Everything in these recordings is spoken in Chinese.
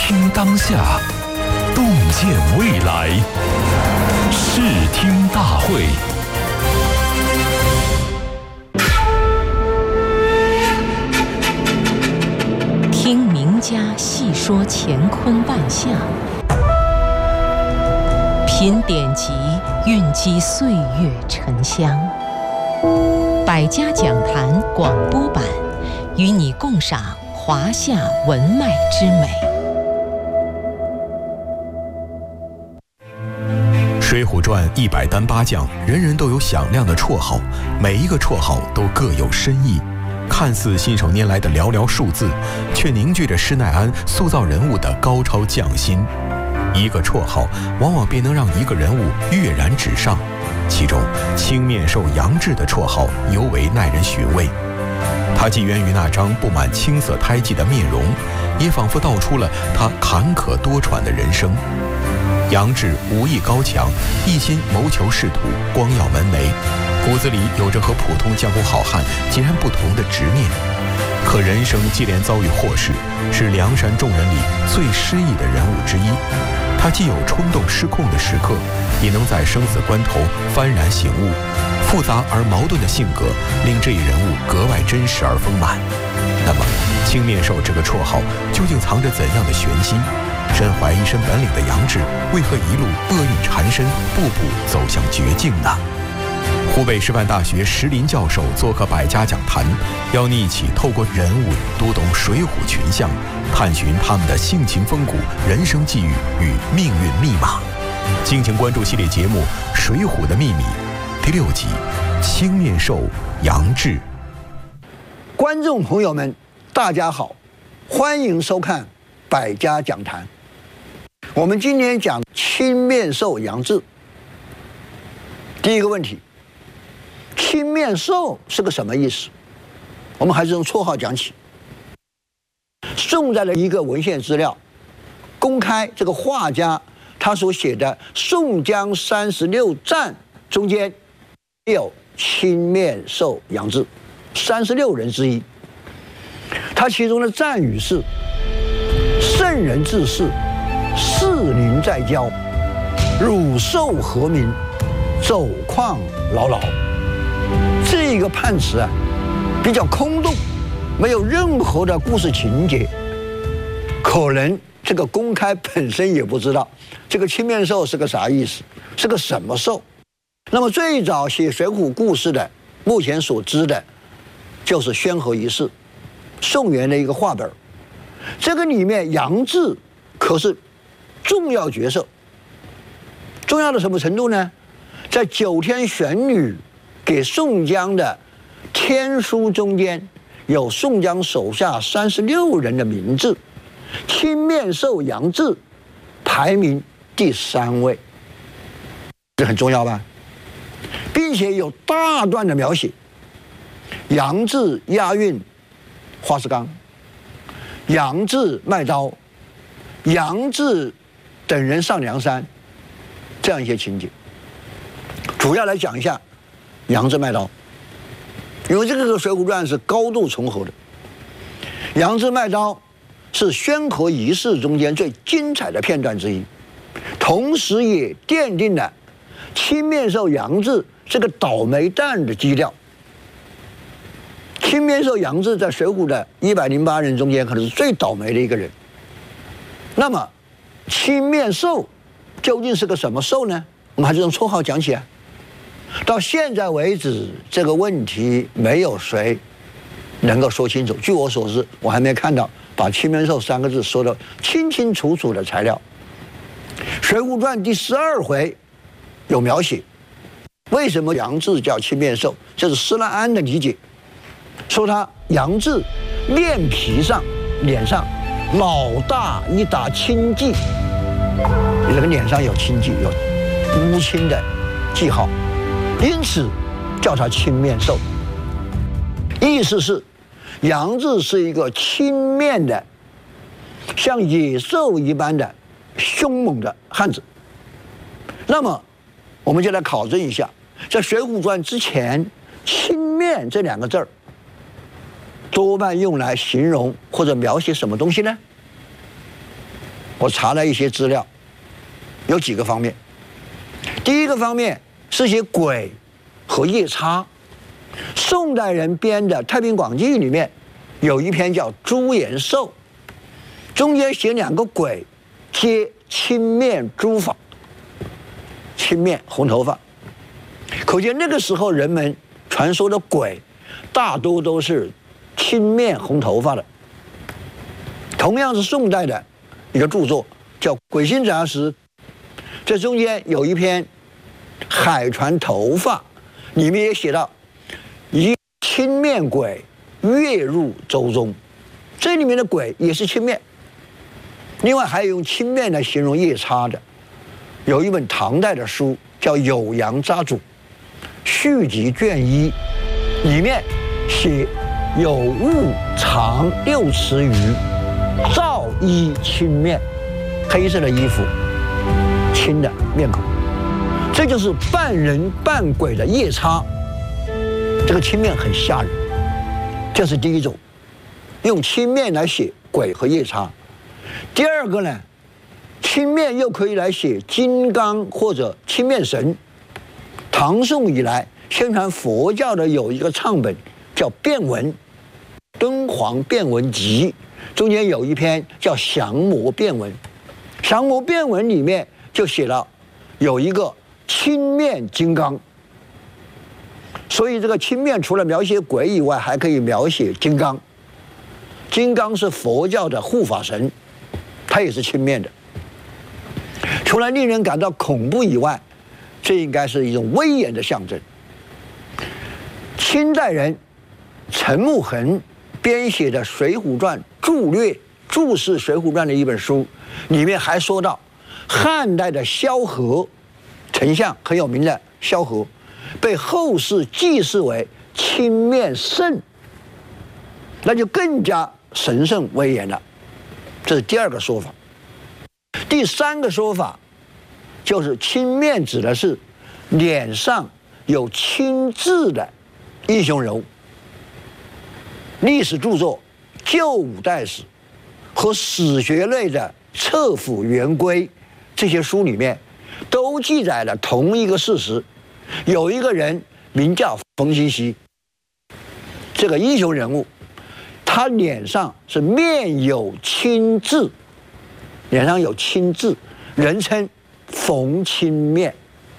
听当下，洞见未来。视听大会。 听名家细说乾坤万象，品典籍蕴积岁月沉香。百家讲坛广播版，与你共赏华夏文脉之美。 《水浒传》100单八将，人人都有响亮的绰号，每一个绰号都各有深意。看似信手拈来的寥寥数字，却凝聚着施耐庵塑造人物的高超匠心。一个绰号，往往便能让一个人物跃然纸上。其中，青面兽杨志的绰号尤为耐人寻味。他既源于那张布满青涩胎记的面容，也仿佛道出了他坎坷多舛的人生。杨志武艺高强，一心谋求仕途，光耀门楣，骨子里有着和普通江湖好汉截然不同的执念。可人生接连遭遇祸事，是梁山众人里最失意的人物之一。他既有冲动失控的时刻，也能在生死关头幡然醒悟。复杂而矛盾的性格，令这一人物格外真实而丰满。那么，青面兽这个绰号究竟藏着怎样的玄机？身怀一身本领的杨志，为何一路厄运缠身，步步走向绝境呢？湖北师范大学石林教授做客百家讲坛，邀你一起透过人物读懂水浒群像，探寻他们的性情风骨、人生际遇与命运密码。敬请关注系列节目《水浒的秘密》第6集《青面兽杨志》。 观众朋友们，大家好，欢迎收看百家讲坛。我们今天讲青面兽杨志。第一个问题，青面兽是个什么意思？我们还是从绰号讲起。宋代的一个文献资料，公开这个画家他所写的《宋江36赞》中间有青面兽杨志36人之一。他其中的赞语是：圣人治世，士林在郊，汝兽和民，走况牢牢。这个判词啊，比较空洞，没有任何的故事情节。可能这个公开本身也不知道这个青面兽是个啥意思，是个什么兽。那么最早写水浒故事的，目前所知的，就是宣和一世，宋元的一个话本。这个里面杨志可是重要角色，重要到什么程度呢？在9天玄女给宋江的天书中间，有宋江手下36人的名字，青面兽杨志排名第3位，这很重要吧？并且有大段的描写，杨志押运花石纲，杨志卖刀，杨志等人上梁山，这样一些情节。主要来讲一下杨志卖刀，因为这个《水浒传》是高度重合的。杨志卖刀是宣和一世中间最精彩的片段之一，同时也奠定了青面兽杨志这个倒霉蛋的基调。青面兽杨志在水浒的108人中间可能是最倒霉的一个人。那么青面兽究竟是个什么兽呢？我们还是从绰号讲起啊。到现在为止，这个问题没有谁能够说清楚。据我所知，我还没看到把青面兽3个字说得清清楚楚的材料。《水浒传》第12回有描写，为什么杨志叫青面兽，这是施耐庵的理解，说他杨志面皮上脸上老大一打青迹，这个脸上有青迹，有乌青的记号，因此叫他青面兽。意思是杨志是一个青面的像野兽一般的凶猛的汉子。那么我们就来考证一下，在《水浒传》之前，青面这2个字儿多半用来形容或者描写什么东西呢？ 我查了一些资料，有几个方面。第一个方面是写鬼和夜叉。宋代人编的《太平广记》里面有一篇叫《朱颜寿》，中间写两个鬼，皆青面朱发，青面红头发。可见那个时候人们传说的鬼，大多都是青面红头发的。同样是宋代的一个著作，叫《鬼行杂识》，这中间有一篇《海船头发》，里面也写到一青面鬼跃入舟中，这里面的鬼也是青面。另外还有用青面来形容夜叉的，有一本唐代的书叫《酉阳杂俎》续集卷1，里面写有物长6尺余，罩衣青面，黑色的衣服，青的面孔，这就是半人半鬼的夜叉。这个青面很吓人，这是第一种，用青面来写鬼和夜叉。第二个呢，青面又可以来写金刚或者青面神。唐宋以来，宣传佛教的有一个唱本叫《变文》，《敦煌变文集》，中间有一篇叫《降魔变文》。《降魔变文》里面就写了有一个青面金刚，所以这个青面除了描写鬼以外，还可以描写金刚。金刚是佛教的护法神，他也是青面的。除了令人感到恐怖以外，这应该是一种威严的象征。清代人陈木衡编写的《水浒传》注释《水浒传》的一本书，里面还说到，汉代的萧何丞相很有名的萧何，被后世祭祀为青面圣，那就更加神圣威严了。这是第二个说法。第三个说法就是青面指的是脸上有青字的英雄人物。历史著作《旧五代史》和史学类的《册府元规》这些书里面都记载了同一个事实，有一个人名叫冯熙熙，这个英雄人物，他脸上是面有青字，脸上有青字，人称冯青面。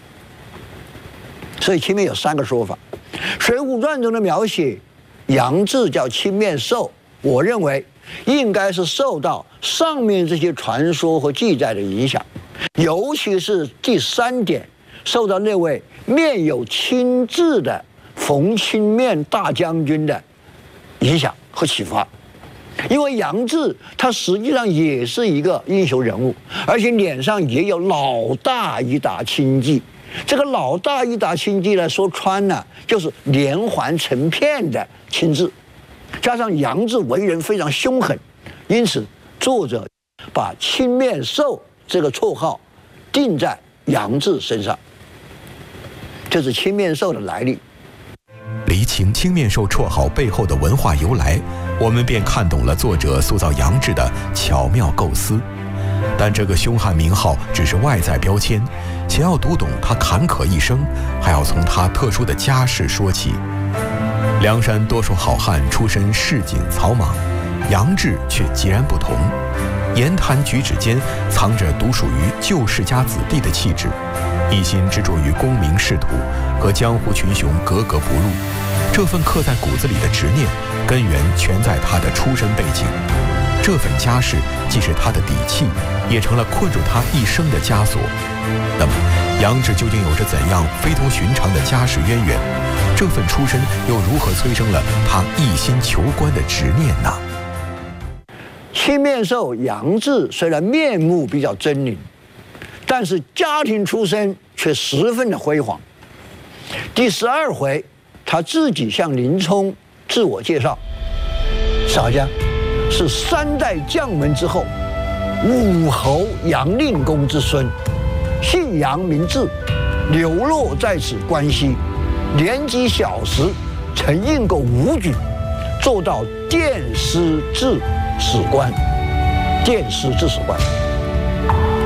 所以青面有三个说法。《水浒传》中的描写杨志叫青面兽，我认为应该是受到上面这些传说和记载的影响，尤其是第3点，受到那位面有青字的冯青面大将军的影响和启发。因为杨志他实际上也是一个英雄人物，而且脸上也有老大一打青迹。这个老大一打青迹呢，说穿了就是连环成片的青字，加上杨志为人非常凶狠，因此作者把青面兽这个绰号定在杨志身上。这是青面兽的来历。 厘清青面兽绰号背后的文化由来，我们便看懂了作者塑造杨志的巧妙构思。但这个凶悍名号只是外在标签，且要读懂他坎坷一生，还要从他特殊的家世说起。梁山多数好汉出身市井草莽，杨志却截然不同。言谈举止间藏着独属于旧世家子弟的气质，一心执着于功名仕途，和江湖群雄格格不入。这份刻在骨子里的执念，根源全在他的出身背景。这份家世既是他的底气，也成了困住他一生的枷锁。那么，杨志究竟有着怎样非同寻常的家世渊源？这份出身又如何催生了他一心求官的执念呢？ 青面兽杨志虽然面目比较狰狞，但是家庭出身却十分的辉煌。第12回，他自己向林冲自我介绍，少家是3代将门之后，武侯杨令公之孙，姓杨名志，流落在此关西，年纪小时曾应过武举，做到殿司制史官。殿司制史官，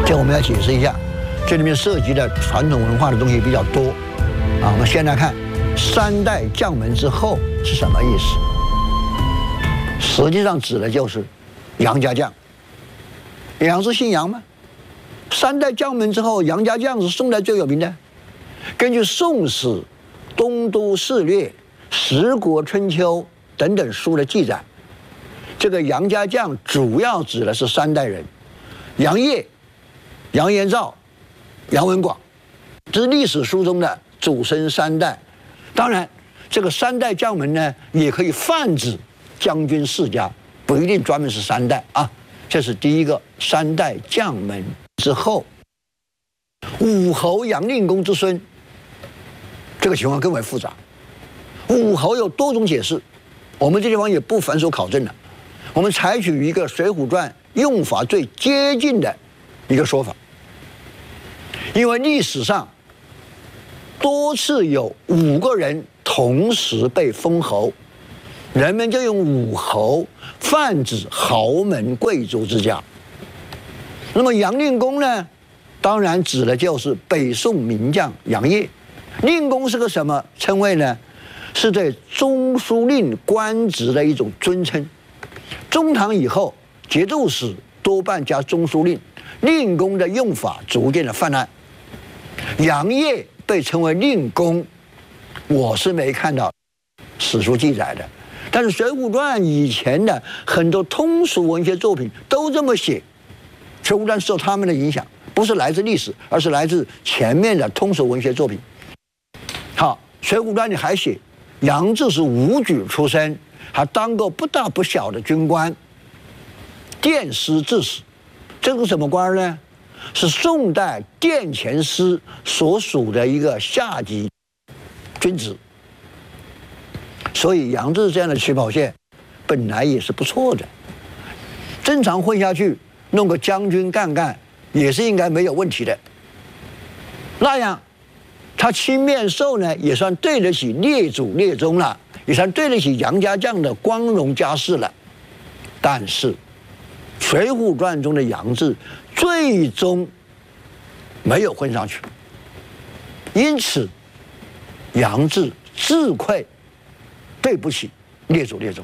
这我们要解释一下，这里面涉及的传统文化的东西比较多啊。我们先来看三代将门之后是什么意思？实际上指的就是杨家将。杨是姓杨吗？三代将门之后，杨家将是宋代最有名的。根据《宋史》《东都事略》《十国春秋》等等书的记载，这个杨家将主要指的是三代人：杨业、杨延昭、杨文广，这是历史书中的祖孙三代。当然，这个三代将门呢，也可以泛指将军世家，不一定专门是三代啊。这是第一个三代将门之后，武侯杨令公之孙，这个情况更为复杂。武侯有多种解释，我们这地方也不反手考证了。我们采取一个《水浒传》用法最接近的一个说法，因为历史上多次有5个人同时被封侯，人们就用武侯泛指豪门贵族之家。那么杨令公呢，当然指的就是北宋名将杨业。令公是个什么称谓呢？是对中书令官职的一种尊称。中唐以后，节度使多半加中书令，令公的用法逐渐的泛滥。杨业被称为令公，我是没看到史书记载的，但是《水浒传》以前的很多通俗文学作品都这么写。《水浒传》受他们的影响，不是来自历史，而是来自前面的通俗文学作品。好，《水浒传》里还写杨志是武举出身，还当过不大不小的军官，殿司制使。这个什么官呢？是宋代殿前司所属的一个下级军职。所以杨志这样的起跑线本来也是不错的，正常混下去，弄个将军干干也是应该没有问题的。那样他亲面授呢，也算对得起列祖列宗了，也算对得起杨家将的光荣家世了。但是《水浒传》中的杨志最终没有混上去，因此杨志自愧对不起列祖列宗。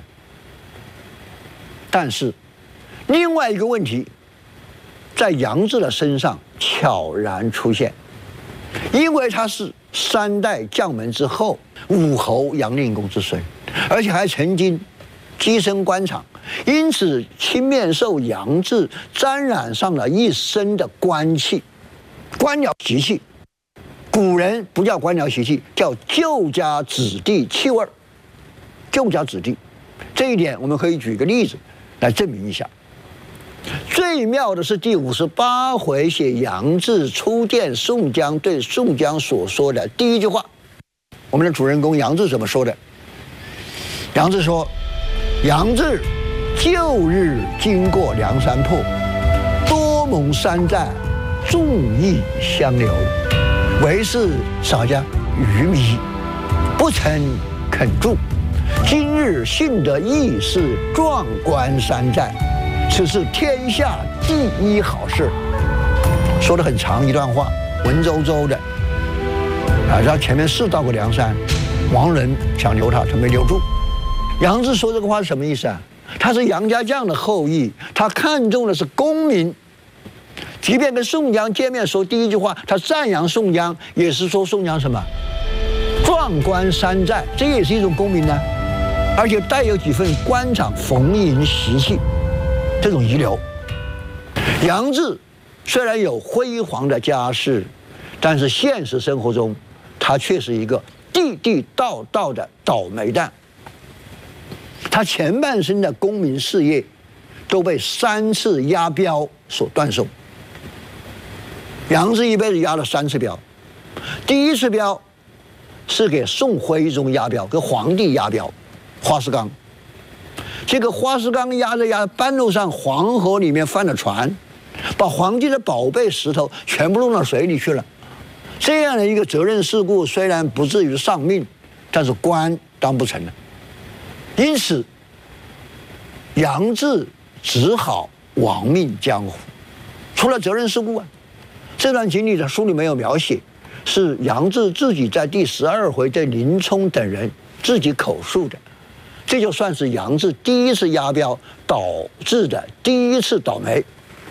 但是另外一个问题在杨志的身上悄然出现，因为他是三代将门之后武侯杨令公之孙，而且还曾经跻身官场，因此青面兽杨志沾染上了一身的官气，官僚习气。古人不叫官僚习气，叫旧家子弟气味。旧家子弟这一点我们可以举个例子来证明一下。最妙的是第58回写杨志初见宋江对宋江所说的第一句话。我们的主人公杨志怎么说的？杨志说：杨志旧日经过梁山泊，多蒙山寨，众义相留，唯是少家愚迷，不曾肯住。今日幸得义士壮观山寨，此是天下第一好事。说得很长一段话，文绉绉的啊。然后前面是到过梁山，王伦想留他，他没留住。杨志说这个话是什么意思啊？他是杨家将的后裔，他看重的是功名。即便跟宋江见面说第一句话，他赞扬宋江，也是说宋江什么壮观山寨，这也是一种功名呢，而且带有几分官场逢迎习气，这种遗留。杨志虽然有辉煌的家世，但是现实生活中，他却是一个地地道道的倒霉蛋。他前半生的功名事业都被3次押镖所断送。杨志一辈子押了3次镖，第一次镖是给宋徽宗押镖，跟皇帝押镖，花石纲。这个花石纲押着押，半路上黄河里面翻了船，把皇帝的宝贝石头全部弄到水里去了。这样的一个责任事故，虽然不至于丧命，但是官当不成了。因此，杨志只好亡命江湖。 出了责任事故啊。这段经历的书里没有描写，是杨志自己在第12回对林冲等人自己口述的。这就算是杨志第一次押镖导致的第一次倒霉。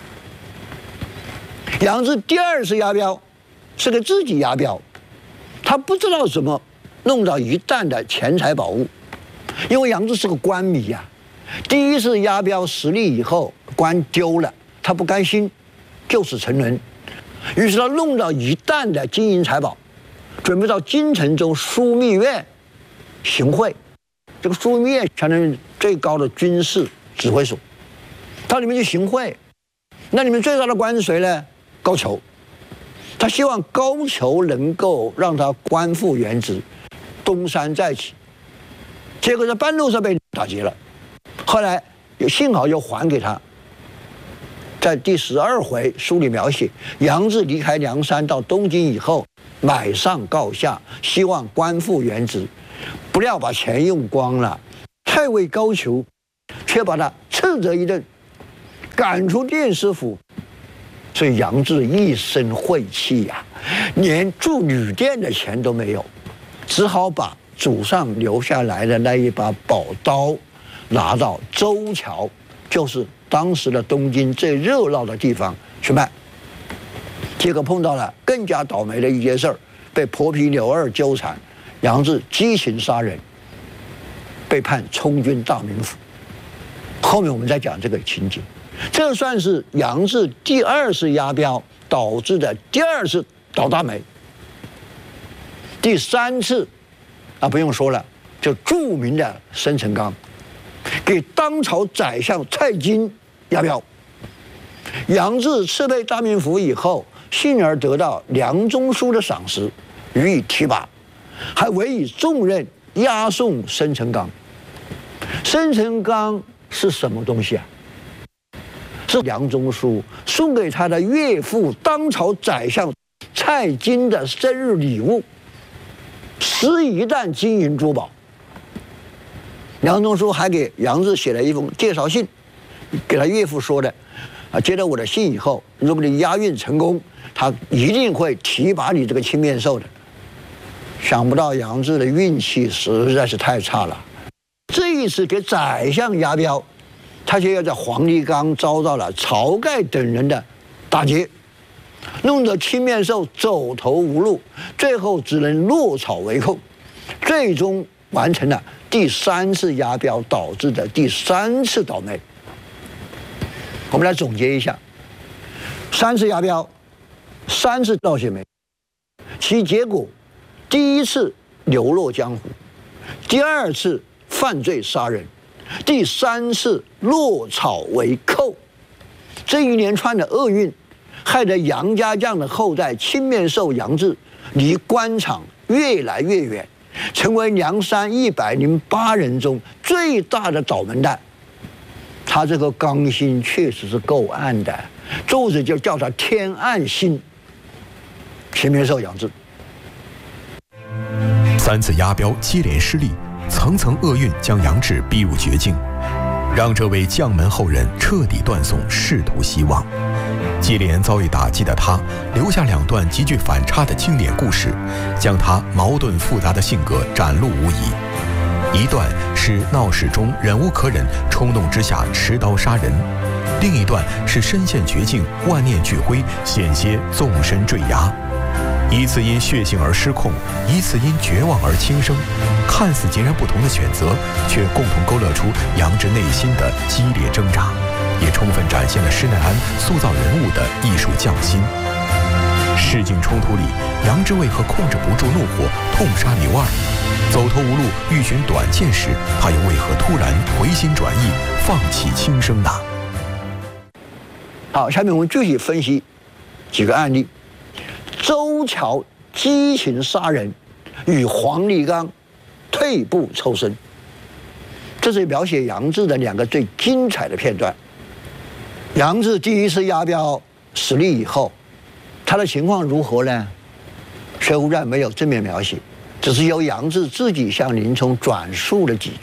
杨志第2次押镖是给自己押镖，他不知道怎么弄到一担的钱财宝物，因为杨志是个官迷呀。第一次押镖10例以后，官丢了，他不甘心，就此沉沦，于是他弄到一担的金银财宝，准备到京城中枢密院行贿。这个枢密院相当于最高的军事指挥所，到里面去行贿。那里面最大的官是谁呢？高俅。他希望高俅能够让他官复原职，东山再起。结果在半路上被打劫了，后来幸好又还给他。在第12回书里描写，杨志离开梁山到东京以后，买上告下，希望官复原职，不料把钱用光了。太尉高俅却把他斥责一顿，赶出殿师府。所以杨志一身晦气呀，连住旅店的钱都没有，只好把祖上留下来的那一把宝刀拿到周桥，就是当时的东京最热闹的地方去卖。结果碰到了更加倒霉的一件事儿，被婆皮刘二纠缠，杨志激情杀人，被判充军大名府。后面我们再讲这个情景。这算是杨志第2次押镖导致的第2次倒大霉。第3次不用说了，就著名的生辰纲给当朝宰相蔡京押镖。杨志赐配大名府以后，幸而得到梁中书的赏识，予以提拔，还委以重任押送生辰纲。生辰纲是什么东西啊？是梁中书送给他的岳父当朝宰相蔡京的生日礼物，11担金银珠宝。梁中书还给杨志写了一封介绍信，给他岳父说的，接到我的信以后，如果你押运成功，他一定会提拔你这个青面兽的。想不到杨志的运气实在是太差了，这一次给宰相押镖，他却要在黄立刚遭到了晁盖等人的打劫，弄得青面兽走投无路，最后只能落草为寇，最终完成了第3次押镖导致的第3次倒霉。我们来总结一下：3次押镖，3次倒血霉，其结果：第1次流落江湖，第2次犯罪杀人，第3次落草为寇。这一连串的厄运，害得杨家将的后代青面兽杨志离官场越来越远，成为梁山108人中最大的倒霉蛋。他这个刚心确实是够暗的，作者就叫他天暗星。青面兽杨志 3次押镖接连失利，层层厄运将杨志逼入绝境，让这位将门后人彻底断送仕途希望。接连遭遇打击的他，留下2段极具反差的经典故事，将他矛盾复杂的性格展露无遗。一段是闹市中忍无可忍，冲动之下持刀杀人；另一段是身陷绝境，万念俱灰，险些纵身坠崖。一次因血性而失控，一次因绝望而轻生，看似截然不同的选择，却共同勾勒出杨志内心的激烈挣扎，也充分展现了施耐庵塑造人物的艺术匠心。事境冲突里，杨志为何控制不住怒火，痛杀刘二？走投无路，欲寻短见时，他又为何突然回心转意，放弃轻生呢？ 好，下面我们具体分析几个案例。周桥激情杀人，与黄立刚退步抽身，这是描写杨志的2个最精彩的片段。杨志第1次押镖10例以后，他的情况如何呢？《水浒传》没有正面描写，只是由杨志自己向林冲转述了几句。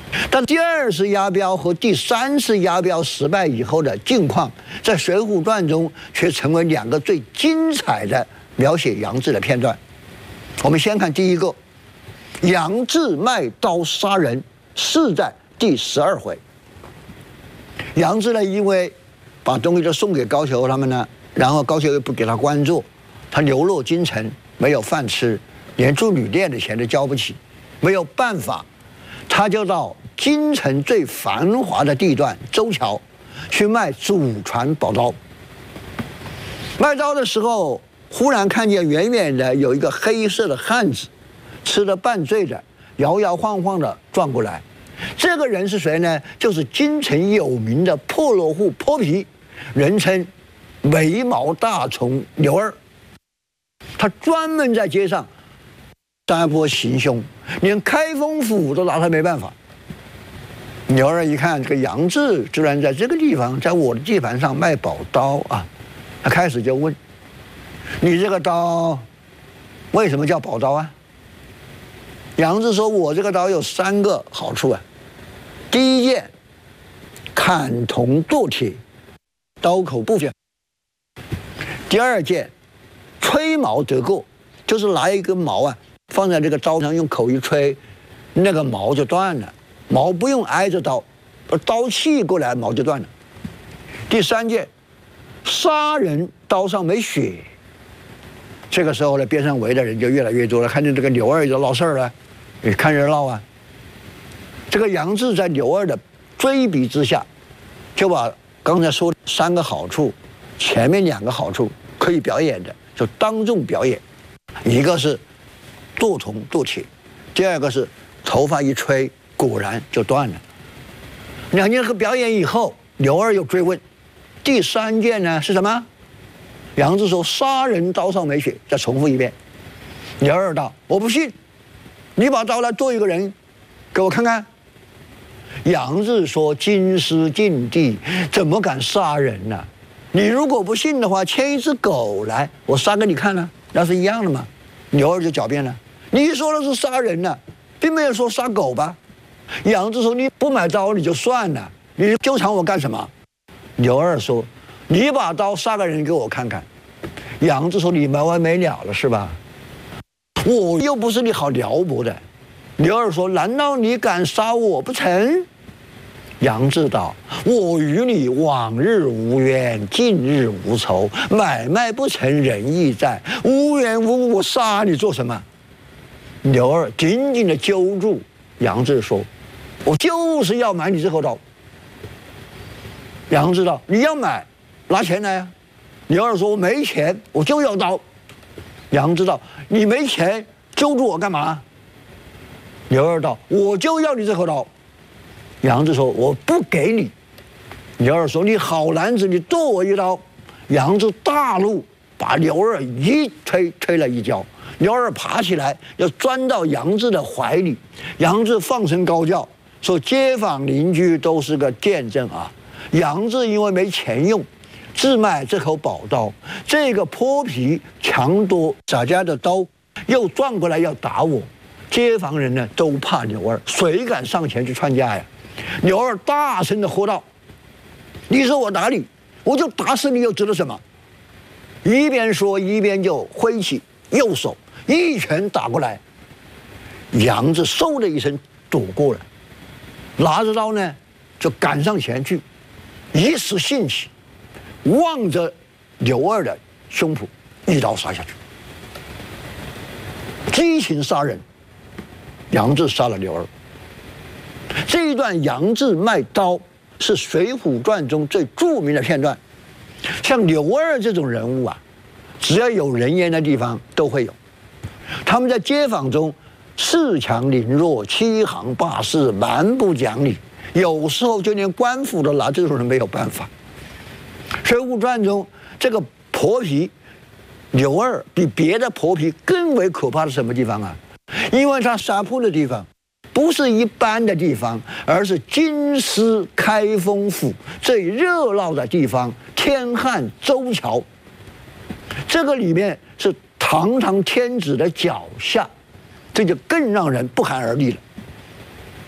但第2次押镖和第3次押镖失败以后的境况，在《水浒传》中却成为2个最精彩的描写杨志的片段。我们先看第一个，杨志卖刀杀人，是在第12回。杨志呢，因为把东西都送给高俅他们呢，然后高俅又不给他官做，他流落京城，没有饭吃，连住旅店的钱都交不起，没有办法，他就到京城最繁华的地段周桥去卖祖传宝刀。卖刀的时候，忽然看见远远的有一个黑色的汉子，吃了半醉的，摇摇晃晃的转过来。这个人是谁呢？就是京城有名的破落户泼皮，人称眉毛大虫刘二。他专门在街上散播行凶，连开封府都拿他没办法。刘二一看这个杨志居然在这个地方，在我的地盘上卖宝刀啊，他开始就问：你这个刀为什么叫宝刀啊？杨志说：我这个刀有3个好处啊。第一件，砍铜剁铁，刀口不响；第2件，吹毛得过，就是拿一根毛啊放在这个刀上，用口一吹，那个毛就断了，毛不用挨着刀，刀气过来毛就断了。第3件，杀人刀上没血。这个时候呢，边上围的人就越来越多了，看见这个刘二就闹事儿了，也看热闹啊。这个杨志在刘二的追逼之下，就把刚才说的3个好处，前面2个好处可以表演的，就当众表演。一个是剁铜剁铁，第2个是头发一吹，果然就断了。2件表演以后，刘二又追问，第3件呢是什么？杨志说：杀人刀上没血。再重复一遍。刘二道：我不信，你把刀来剁一个人给我看看。杨志说：京师禁地，怎么敢杀人呢？你如果不信的话，牵一只狗来，我杀给你看呢，那是一样的嘛。刘二就狡辩了：你说的是杀人呢，并没有说杀狗吧？杨志说：你不买刀你就算了，你纠缠我干什么？刘二说：你把刀杀个人给我看看。杨志说：你没完没了了是吧？我又不是你好撩拨的。刘二说：难道你敢杀我不成？杨志道：我与你往日无冤，近日无仇，买卖不成仁义在，无缘无故我杀你做什么？刘二紧紧地揪住杨志说：我就是要买你这口刀。杨志道：你要买，拿钱来啊！刘二说：我没钱，我就要刀。杨志道：你没钱揪住我干嘛？刘二道：我就要你这口刀。杨志说：我不给你。刘二说：你好男子，你剁我一刀。杨志大怒，把刘二一推了一跤。刘二爬起来要钻到杨志的怀里，杨志放声高叫说：街坊邻居都是个见证啊！杨志因为没钱用，自卖这口宝刀，这个泼皮强夺洒家的刀，又转过来要打我。街坊人呢都怕刘二，谁敢上前去劝架呀？刘二大声的喝道：你说我哪里，我就打死你又值得什么？一边说一边就挥起右手一拳打过来。杨志嗖的一声躲过了，拿着刀呢就赶上前去，一时兴起望着刘二的胸脯一刀杀下去，激情杀人。杨志杀了刘二。这一段杨志卖刀是《水浒传》中最著名的片段。像刘二这种人物啊，只要有人烟的地方都会有。他们在街坊中恃强凌弱、欺行霸市、蛮不讲理，有时候就连官府都拿这种人没有办法。《水浒传》中这个泼皮刘二比别的泼皮更为可怕的什么地方啊？因为他杀扑的地方不是一般的地方，而是京师开封府最热闹的地方——天汉周桥。这个里面是堂堂天子的脚下，这就更让人不寒而栗了。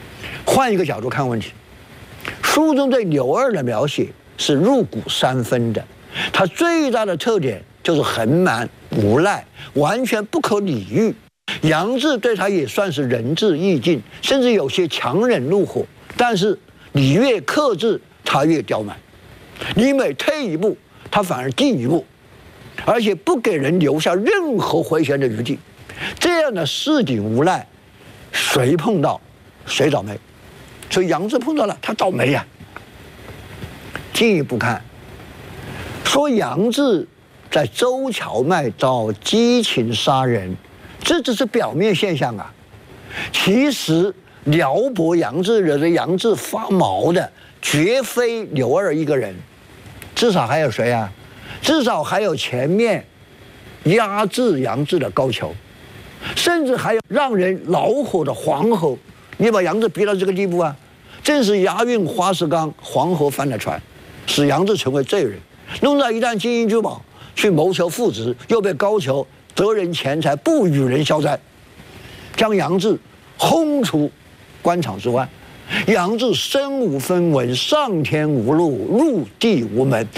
换一个角度看问题，书中对刘二的描写是入骨三分的。他最大的特点就是横蛮无赖，完全不可理喻。杨志对他也算是仁至义尽，甚至有些强忍怒火。但是你越克制，他越刁蛮；你每退一步，他反而进一步，而且不给人留下任何回旋的余地。这样的市井无赖，谁碰到谁倒霉。所以杨志碰到了，他倒霉呀。进一步看，说杨志在周荞麦遭激情杀人，这只是表面现象啊。其实撩拨杨志、惹得杨志发毛的，绝非刘二一个人，至少还有谁啊？至少还有前面压制杨志的高俅，甚至还有让人恼火的黄河。你把杨志逼到这个地步啊，正是押运花石纲黄河翻了船，使杨志成为罪人，弄到一旦金银珠宝去谋求复职，又被高俅得人钱财不与人消灾，将杨志轰出官场之外。杨志身无分文，上天无路，入地无门，